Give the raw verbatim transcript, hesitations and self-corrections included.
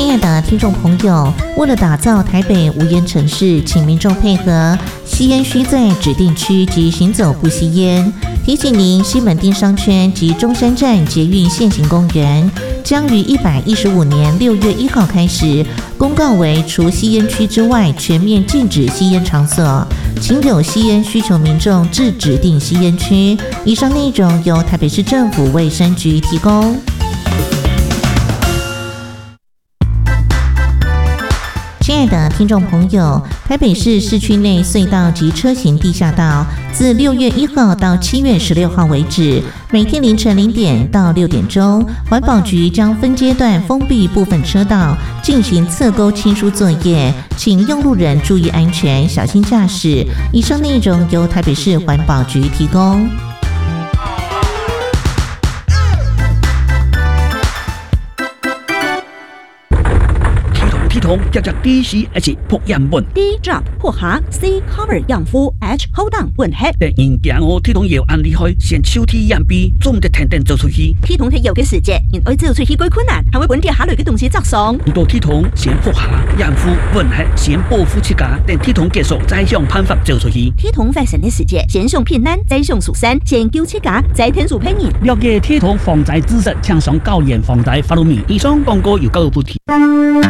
亲爱的听众朋友，为了打造台北无烟城市，请民众配合，吸烟需在指定区及行走不吸烟。提醒您，西门町商圈及中山站捷运现行公园将于一百一十五年六月一号开始公告为除吸烟区之外全面禁止吸烟场所，请有吸烟需求民众至指定吸烟区。以上内容由台北市政府卫生局提供。亲爱的听众朋友，台北市市区内隧道及车行地下道自六月一号到七月十六号为止，每天凌晨零点到六点钟，环保局将分阶段封闭部分车道，进行侧沟清疏作业，请用路人注意安全，小心驾驶。以上内容由台北市环保局提供。 T 筒接着 D C H 破样本 D drop 破下 C cover 样肤 H hold on 混合。 第硬件哦 ，T 筒药按厉害，先手体样比，总得天天做出去。 T 筒係藥嘅時節，因愛做出去幾困難，係會本地下類嘅東西作爽。 唔到 T 筒先破下樣膚混合，先保護自家，等 T 筒結束再想辦法做出去。 T 筒發生嘅時節，先上平安，再上蜀山，先救自家，再天數騙人。 了解 T 筒防災知識，請上高研防災法律面。以上廣告由教育部提。